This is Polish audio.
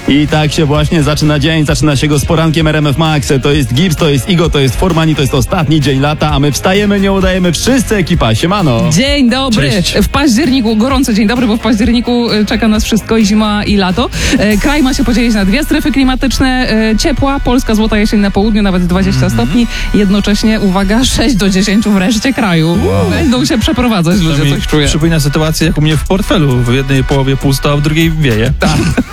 I tak się właśnie zaczyna dzień, zaczyna się go z porankiem RMF Max. To jest Gibbs, to jest Igo, to jest Formani, to jest ostatni dzień lata, a my wstajemy, nie udajemy, wszyscy ekipa, siemano. Dzień dobry. Cześć. W październiku, gorąco dzień dobry, bo w październiku czeka nas wszystko, i zima, i lato. Kraj ma się podzielić na dwie strefy klimatyczne. Ciepła, Polska, złota jesień na południu, nawet 20 stopni. Jednocześnie, uwaga, 6 do 10 w reszcie kraju. Będą się przeprowadzać ludzie, coś czuję. Przypomina sytuację jak u mnie w portfelu. W jednej połowie pusto, a w drugiej wieje. Tak.